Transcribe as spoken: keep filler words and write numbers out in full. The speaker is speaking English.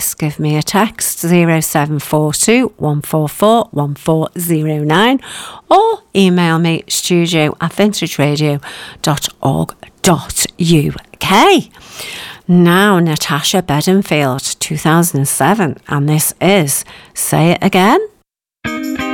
S, give me a text zero seven four two, one four four, one four zero nine or email me studio at vintage radio dot org dot U K. Now, Natasha Bedingfield, two thousand seven, and this is Say It Again.